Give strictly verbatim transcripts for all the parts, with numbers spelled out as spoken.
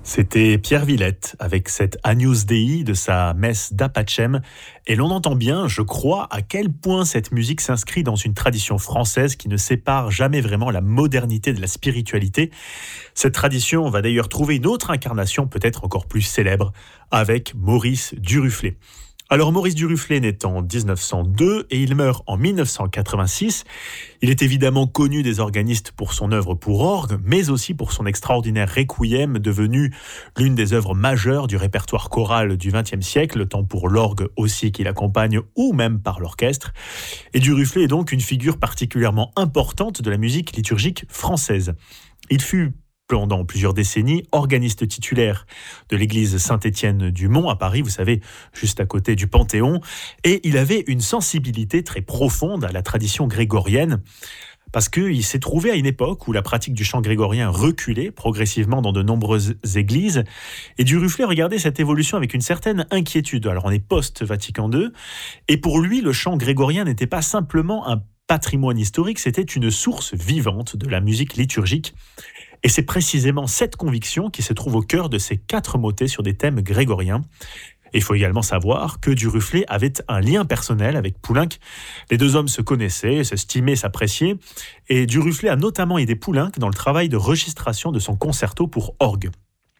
C'était Pierre Villette avec cette Agnus Dei de sa messe d'Apachem. Et l'on entend bien, je crois, à quel point cette musique s'inscrit dans une tradition française qui ne sépare jamais vraiment la modernité de la spiritualité. Cette tradition va d'ailleurs trouver une autre incarnation peut-être encore plus célèbre avec Maurice Duruflé. Alors Maurice Duruflé naît en dix-neuf cent deux et il meurt en dix-neuf cent quatre-vingt-six. Il est évidemment connu des organistes pour son œuvre pour orgue, mais aussi pour son extraordinaire Requiem, devenu l'une des œuvres majeures du répertoire choral du vingtième siècle, tant pour l'orgue aussi qui l'accompagne ou même par l'orchestre. Et Duruflé est donc une figure particulièrement importante de la musique liturgique française. Il fut pendant plusieurs décennies, organiste titulaire de l'église Saint-Étienne du Mont à Paris, vous savez, juste à côté du Panthéon, et il avait une sensibilité très profonde à la tradition grégorienne, parce qu'il s'est trouvé à une époque où la pratique du chant grégorien reculait progressivement dans de nombreuses églises, et Duruflé regardait cette évolution avec une certaine inquiétude. Alors on est post-Vatican deux, et pour lui, le chant grégorien n'était pas simplement un patrimoine historique, c'était une source vivante de la musique liturgique. Et c'est précisément cette conviction qui se trouve au cœur de ces quatre motets sur des thèmes grégoriens. Et il faut également savoir que Duruflé avait un lien personnel avec Poulenc. Les deux hommes se connaissaient, s'estimaient, s'appréciaient. Et Duruflé a notamment aidé Poulenc dans le travail de registration de son concerto pour orgue.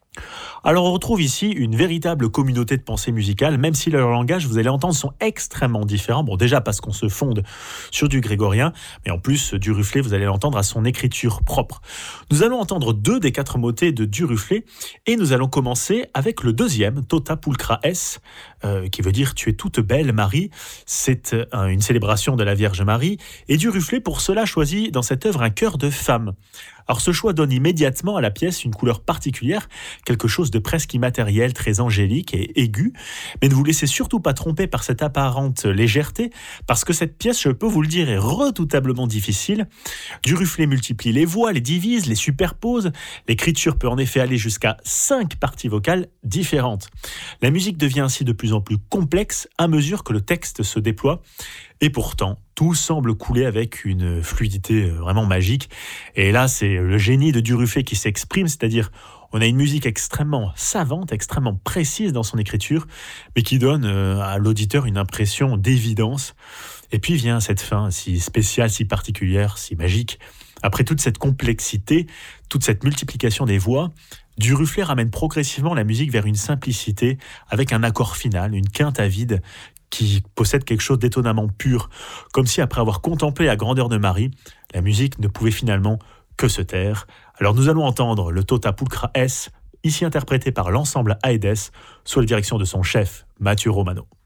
Alors on retrouve ici une véritable communauté de pensée musicale, même si leurs langages, vous allez entendre, sont extrêmement différents. Bon, déjà parce qu'on se fonde sur du grégorien, mais en plus, Duruflé, vous allez l'entendre à son écriture propre. Nous allons entendre deux des quatre motets de Duruflé, et nous allons commencer avec le deuxième, Tota Pulchra es, euh, qui veut dire « Tu es toute belle, Marie ». C'est euh, une célébration de la Vierge Marie, et Duruflé, pour cela, choisit dans cette œuvre un chœur de femme. Alors ce choix donne immédiatement à la pièce une couleur particulière, quelque chose de presque immatériel, très angélique et aigu. Mais ne vous laissez surtout pas tromper par cette apparente légèreté, parce que cette pièce, je peux vous le dire, est redoutablement difficile. Duruflé multiplie les voix, les divise, les superpose. L'écriture peut en effet aller jusqu'à cinq parties vocales différentes. La musique devient ainsi de plus en plus complexe à mesure que le texte se déploie. Et pourtant, tout semble couler avec une fluidité vraiment magique. Et là, c'est le génie de Duruflé qui s'exprime, c'est-à-dire on a une musique extrêmement savante, extrêmement précise dans son écriture, mais qui donne à l'auditeur une impression d'évidence. Et puis vient cette fin si spéciale, si particulière, si magique. Après toute cette complexité, toute cette multiplication des voix, Duruflé ramène progressivement la musique vers une simplicité, avec un accord final, une quinte à vide, qui possède quelque chose d'étonnamment pur, comme si après avoir contemplé la grandeur de Marie, la musique ne pouvait finalement que se taire. Alors nous allons entendre le Tota Pulchra es, ici interprété par l'ensemble Aedes, sous la direction de son chef, Mathieu Romano.